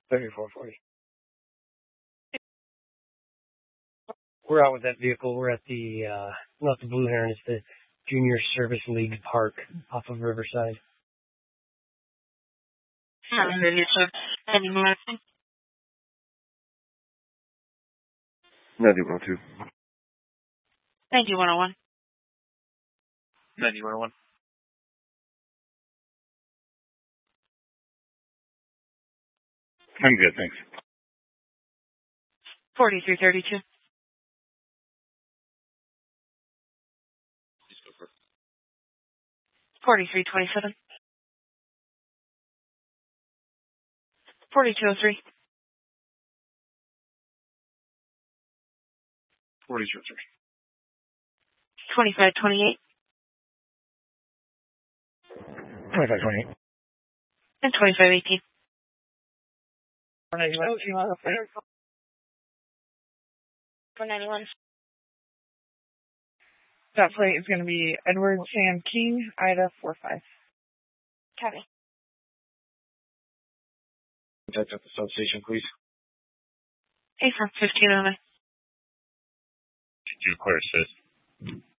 3440. We're out with that vehicle. We're at the, not the Blue Heron, it's the Junior Service League Park off of Riverside. Any more? 9102. 9101. 9101. I'm good, thanks. 4332. 4327. 4203. 4203. 2528. 2528. And 2518. 491. That plate is going to be Edward Sam King, Ida 45. Copy. Contact at the substation, please. Hey, from 1509. Did you clear assist?